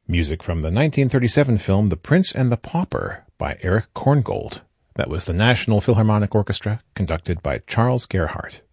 Music from the 1937 film The Prince and the Pauper by Erich Korngold. That was the National Philharmonic Orchestra, conducted by Charles Gerhardt.